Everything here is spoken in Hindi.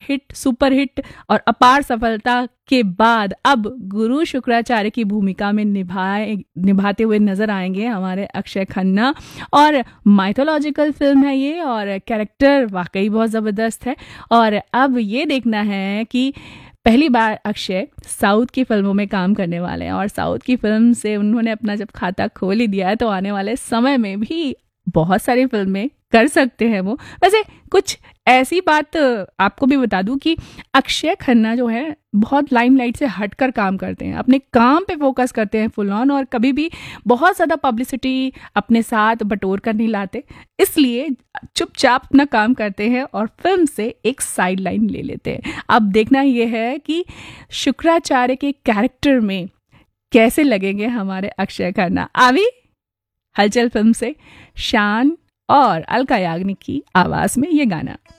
हिट, सुपर हिट और अपार सफलता के बाद अब गुरु शुक्राचार्य की भूमिका में निभाते हुए नजर आएंगे हमारे अक्षय खन्ना। और माइथोलॉजिकल फिल्म है ये और कैरेक्टर वाकई बहुत ज़बरदस्त है। और अब ये देखना है कि पहली बार अक्षय साउथ की फिल्मों में काम करने वाले हैं और साउथ की फिल्म से उन्होंने अपना जब खाता खोल ही दिया है तो आने वाले समय में भी बहुत सारी फिल्में कर सकते हैं वो। वैसे कुछ ऐसी बात आपको भी बता दूं कि अक्षय खन्ना जो है बहुत लाइमलाइट से हटकर काम करते हैं, अपने काम पे फोकस करते हैं फुल ऑन, और कभी भी बहुत ज़्यादा पब्लिसिटी अपने साथ बटोर कर नहीं लाते। इसलिए चुपचाप अपना काम करते हैं और फिल्म से एक साइड लाइन ले लेते हैं। अब देखना यह है कि शुक्राचार्य के कैरेक्टर में कैसे लगेंगे हमारे अक्षय खन्ना। अभी हलचल फिल्म से शान और अलका याग्निक की आवाज में ये गाना।